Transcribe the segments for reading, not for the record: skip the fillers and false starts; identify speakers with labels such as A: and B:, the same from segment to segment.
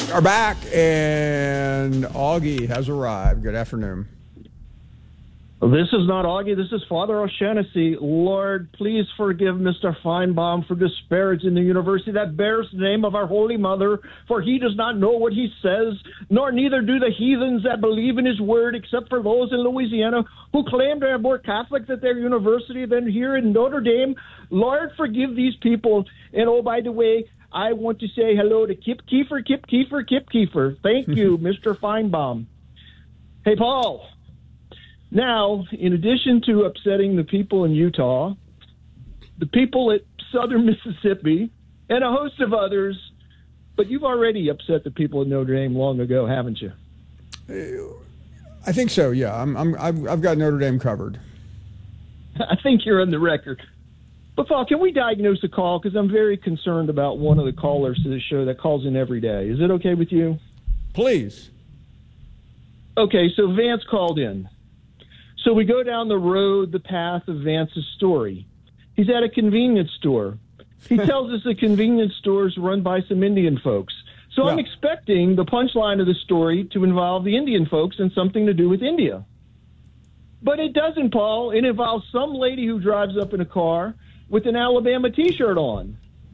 A: Are back, and Augie has arrived. Good afternoon.
B: This is not Augie. This is Father O'Shaughnessy. Lord, please forgive Mr. Feinbaum for disparaging the university that bears the name of our Holy Mother, for he does not know what he says, nor neither do the heathens that believe in his word, except for those in Louisiana who claim they are more Catholic at their university than here in Notre Dame. Lord, forgive these people. And oh, by the way, I want to say hello to Kip Kiefer. Thank you, Mr. Feinbaum. Hey, Paul. Now, in addition to upsetting the people in Utah, the people at southern Mississippi, and a host of others, but you've already upset the people at Notre Dame long ago, haven't you?
A: I think so, yeah. I've got Notre Dame covered.
B: I think you're on the record. But, Paul, can we diagnose the call? Because I'm very concerned about one of the callers to the show that calls in every day. Is it okay with you?
A: Please.
B: Okay, so Vance called in. So we go down the road, the path of Vance's story. He's at a convenience store. He tells us the convenience store is run by some Indian folks. So I'm expecting the punchline of the story to involve the Indian folks and something to do with India. But it doesn't, Paul. It involves some lady who drives up in a car with an Alabama T-shirt on.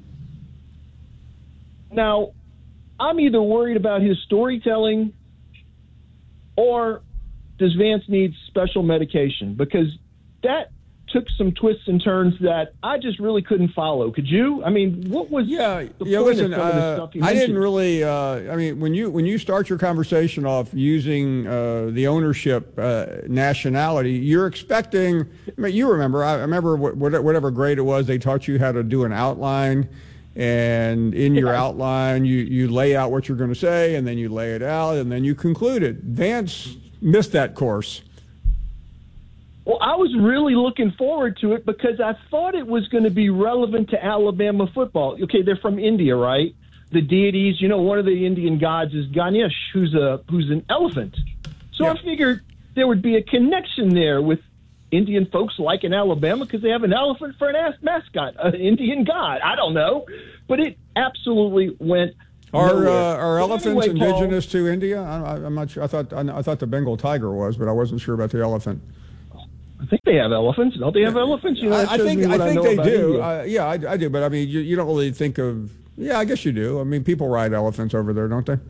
B: Now, I'm either worried about his storytelling or does Vance need special medication? Because that took some twists and turns that I just really couldn't follow. Could you? I mean, what was the point
A: listen,
B: of some of the stuff you
A: I
B: mentioned?
A: didn't really, I mean, when you start your conversation off using the ownership nationality, you're expecting, I mean, you remember, I remember whatever grade it was, they taught you how to do an outline. And in your outline, you lay out what you're going to say, and then you lay it out, and then you conclude it. Vance missed that course.
B: Well, I was really looking forward to it because I thought it was going to be relevant to Alabama football. Okay, they're from India, right? The deities, you know, one of the Indian gods is Ganesh, who's an elephant. So I figured there would be a connection there with Indian folks like in Alabama because they have an elephant for an mascot, an Indian god. I don't know, but it absolutely went.
A: Are elephants
B: anyway,
A: indigenous to India? I'm not sure. I thought the Bengal tiger was, but I wasn't sure about the elephant.
B: I think they have elephants. Don't they have elephants? You know,
A: I think they do.
B: I
A: do. But I mean, you don't really think of. Yeah, I guess you do. I mean, people ride elephants over there, don't they?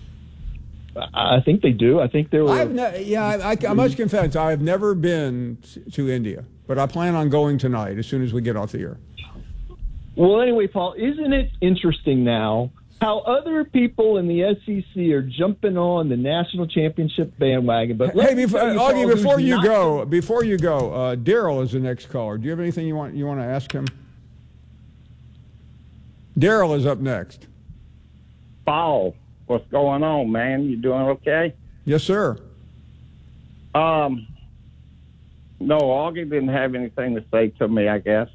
B: I think they do. I think there were.
A: I must confess, I have never been to India, but I plan on going tonight as soon as we get off the air.
B: Well, anyway, Paul, isn't it interesting now how other people in the SEC are jumping on the national championship bandwagon? But
A: hey, Augie, before you go, Daryl is the next caller. Do you have anything you want to ask him? Daryl is up next.
C: Paul, what's going on, man? You doing okay?
A: Yes, sir.
C: No, Augie didn't have anything to say to me, I guess.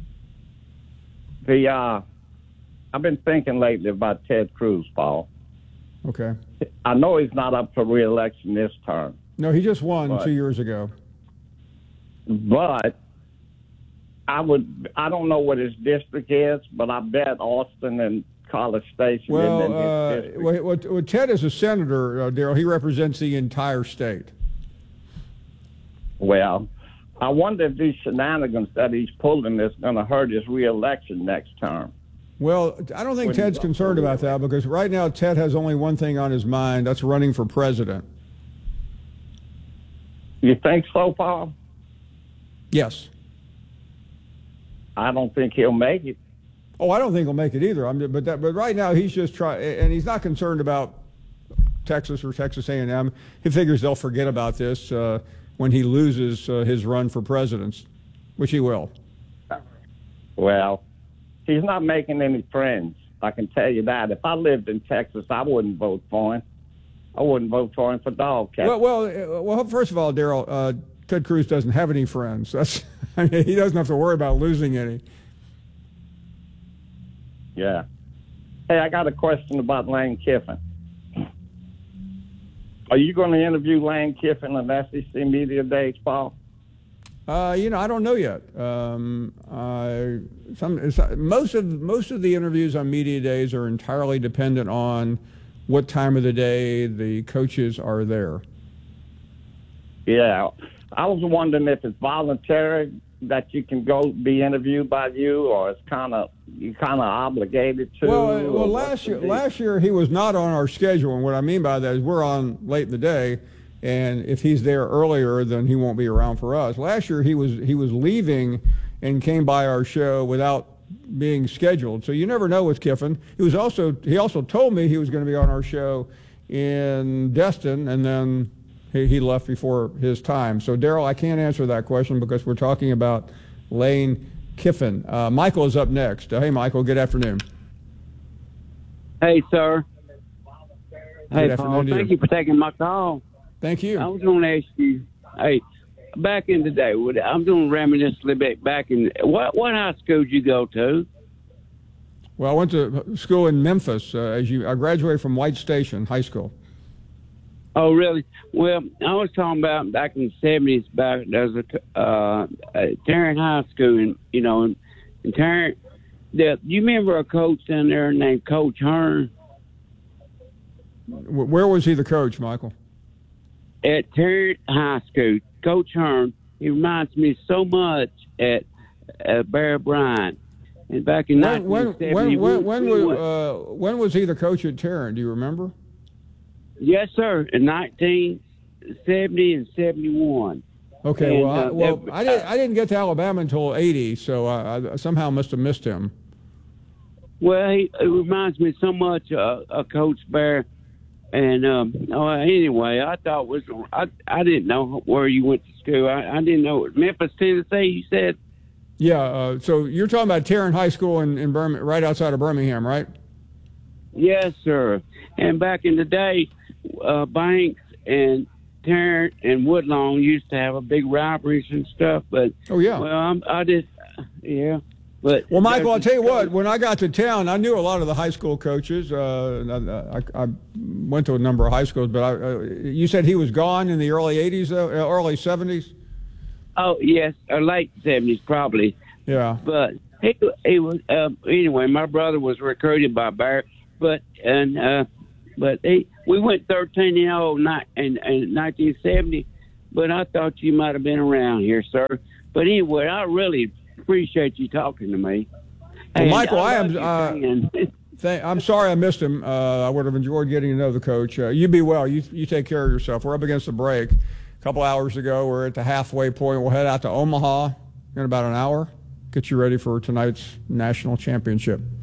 C: I've been thinking lately about Ted Cruz, Paul.
A: Okay.
C: I know he's not up for re-election this term.
A: No, he just won 2 years ago.
C: But I don't know what his district is, but I bet Austin and College Station is in his district.
A: Well, Ted is a senator, Daryl. He represents the entire state.
C: Well, I wonder if these shenanigans that he's pulling is going to hurt his re-election next term.
A: Well, I don't think Ted's concerned about that because right now Ted has only one thing on his mind. That's running for president.
C: You think so, Paul?
A: Yes.
C: I don't think he'll make it.
A: Oh, I don't think he'll make it either. But right now he's just trying, and he's not concerned about Texas or Texas A&M. He figures they'll forget about this when he loses his run for president, which he will.
C: Well, he's not making any friends. I can tell you that. If I lived in Texas, I wouldn't vote for him. I wouldn't vote for him for dog catcher.
A: Well. First of all, Daryl, Ted Cruz doesn't have any friends. He doesn't have to worry about losing any.
C: Yeah. Hey, I got a question about Lane Kiffin. Are you going to interview Lane Kiffin on SEC Media Days, Paul?
A: I don't know yet. Most of the interviews on Media Days are entirely dependent on what time of the day the coaches are there.
C: Yeah, I was wondering if it's voluntary that you can go be interviewed by you, or it's you kind of obligated to.
A: Well, last year he was not on our schedule, and what I mean by that is we're on late in the day, and if he's there earlier, then he won't be around for us. Last year he was leaving and came by our show without being scheduled, so you never know with Kiffin. He also told me he was going to be on our show in Destin, and then he left before his time. So, Daryl, I can't answer that question because we're talking about Lane Kiffin. Michael is up next. Hey, Michael, good afternoon.
D: Hey, sir.
A: Good
D: Paul, thank you for taking my call.
A: Thank you.
D: I was going to ask you, hey, back in the day, I'm going to reminisce a little bit back in, what high school did you go to?
A: Well, I went to school in Memphis. I graduated from White Station High School.
D: Oh, really? Well, I was talking about back in the 70s, there was a Tarrant High School, in Tarrant. You remember a coach down there named Coach Hearn?
A: Where was he the coach, Michael?
D: At Tarrant High School. Coach Hearn, he reminds me so much at Bear Bryant. And back in 1970,
A: when was he the coach at Tarrant? Do you remember?
D: Yes, sir. In 1970 and 71.
A: Okay. And, I didn't get to Alabama until '80, so I somehow must have missed him.
D: Well, it reminds me so much of Coach Bear. And anyway, I thought I didn't know where you went to school. I didn't know it was Memphis, Tennessee. You said.
A: Yeah. So you're talking about Tarrant High School in Birmingham, right outside of Birmingham, right?
D: Yes, sir. And back in the day, Banks and Tarrant and Woodlawn used to have a big rivalries and stuff. But
A: oh yeah.
D: Well, But
A: well, Michael, I'll tell you what. When I got to town, I knew a lot of the high school coaches. I went to a number of high schools, but you said he was gone in the early '80s, early '70s.
D: Oh yes, or late '70s probably.
A: Yeah.
D: But he was anyway. My brother was recruited by Bear, but we went 13-0 in 1970. But I thought you might have been around here, sir. But anyway, I really appreciate you talking to me.
A: Well, Michael, I'm sorry I missed him. I would have enjoyed getting to know the coach. You be well. You take care of yourself. We're up against the break. A couple hours ago, we're at the halfway point. We'll head out to Omaha in about an hour. Get you ready for tonight's national championship.